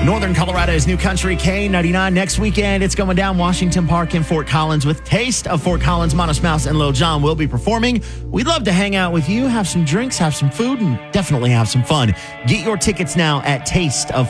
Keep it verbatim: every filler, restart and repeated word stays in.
Northern Colorado's New Country K ninety-nine. Next weekend, it's going down Washington Park in Fort Collins with Taste of Fort Collins. Modest Mouse and Lil Jon will be performing. We'd love to hang out with you, have some drinks, have some food, and definitely have some fun. Get your tickets now at taste of